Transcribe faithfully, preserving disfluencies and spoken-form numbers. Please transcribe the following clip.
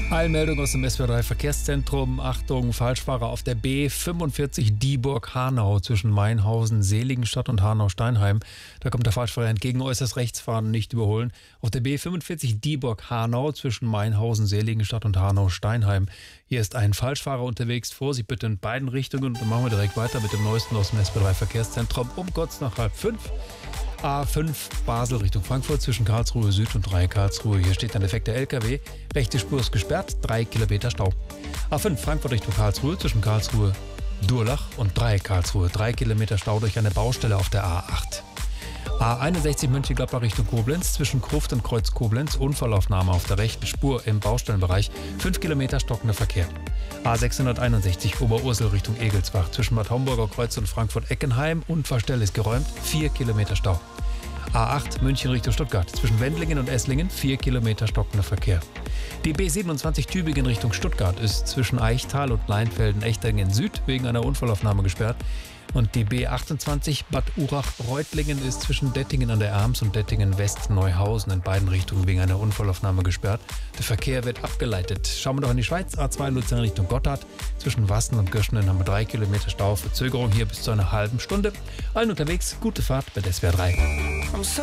Eilmeldung aus dem S W R drei Verkehrszentrum. Achtung, Falschfahrer auf der B fünfundvierzig Dieburg-Hanau zwischen Mainhausen, Seligenstadt und Hanau-Steinheim. Da kommt der Falschfahrer entgegen, äußerst rechts fahren, nicht überholen. Auf der B fünfundvierzig Dieburg-Hanau zwischen Mainhausen, Seligenstadt und Hanau-Steinheim. Hier ist ein Falschfahrer unterwegs. Vorsicht bitte in beiden Richtungen. Und dann machen wir direkt weiter mit dem Neuesten aus dem S W R drei Verkehrszentrum um kurz nach halb fünf. A fünf Basel Richtung Frankfurt zwischen Karlsruhe Süd und drei Karlsruhe. Hier steht ein defekter L K W. Rechte Spur ist gesperrt, drei Kilometer Stau. A fünf Frankfurt Richtung Karlsruhe zwischen Karlsruhe Durlach und drei Karlsruhe. drei Kilometer Stau durch eine Baustelle auf der A acht. A einundsechzig Mönchengladbach Richtung Koblenz zwischen Gruft und Kreuz Koblenz. Unfallaufnahme auf der rechten Spur im Baustellenbereich. fünf Kilometer stockender Verkehr. A sechshunderteinundsechzig Oberursel Richtung Egelsbach zwischen Bad Homburger Kreuz und Frankfurt-Eckenheim. Unfallstelle ist geräumt, vier Kilometer Stau. A acht München Richtung Stuttgart zwischen Wendlingen und Esslingen, vier Kilometer stockender Verkehr. Die B siebenundzwanzig Tübingen Richtung Stuttgart ist zwischen Eichtal und Leinfelden-Echterdingen Süd wegen einer Unfallaufnahme gesperrt. Und die B achtundzwanzig Bad Urach-Reutlingen ist zwischen Dettingen an der Erms und Dettingen-West-Neuhausen in beiden Richtungen wegen einer Unfallaufnahme gesperrt. Der Verkehr wird abgeleitet. Schauen wir doch in die Schweiz. A zwei Luzern Richtung Gotthard. Zwischen Wassen und Göschenen haben wir drei Kilometer Stau. Verzögerung hier bis zu einer halben Stunde. Allen unterwegs, gute Fahrt bei S W R drei.